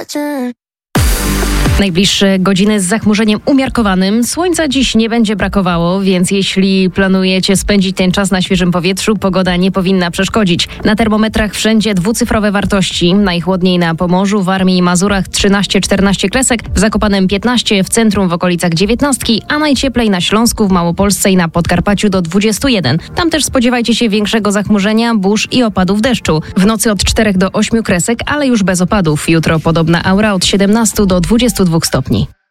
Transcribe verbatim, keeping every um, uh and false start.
Najbliższe godziny z zachmurzeniem umiarkowanym. Słońca dziś nie będzie brakowało, więc jeśli planujecie spędzić ten czas na świeżym powietrzu, pogoda nie powinna przeszkodzić. Na termometrach wszędzie dwucyfrowe wartości. Najchłodniej na Pomorzu, Warmii i Mazurach trzynaście czternaście kresek, w Zakopanem piętnaście, w centrum w okolicach dziewiętnastki, a najcieplej na Śląsku, w Małopolsce i na Podkarpaciu do dwudziestu jeden. Tam też spodziewajcie się większego zachmurzenia, burz i opadów deszczu. W nocy od czterech do ośmiu kresek, ale już bez opadów. Jutro podobna aura od siedemnastu do dwudziestu dwóch stopni.